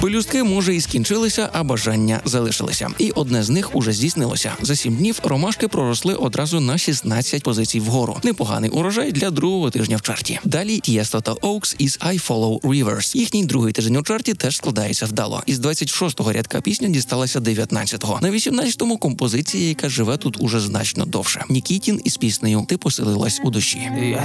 Пелюстки, може, і скінчилися, а бажання залишилися. І одне з них уже здійснилося. За 7 днів ромашки проросли одразу на 16 позицій вгору. Непоганий урожай для другого тижня в чарті. Далі Tiesto та Oaks із I Follow Rivers. Їхній другий тиждень у чарті теж складається вдало. Із 26-го рядка пісня дісталася 19-го. На 18-му композиція, яка живе тут уже значно довше. Нікітін із піснею «Ти поселилась у душі».